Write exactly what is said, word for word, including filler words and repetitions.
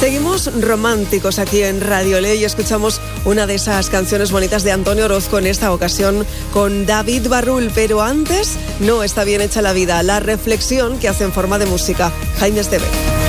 Seguimos románticos aquí en Radio Ley y escuchamos una de esas canciones bonitas de Antonio Orozco, en esta ocasión con David Barrul, pero antes, No está bien hecha la vida, la reflexión que hace en forma de música Jaime Esteve.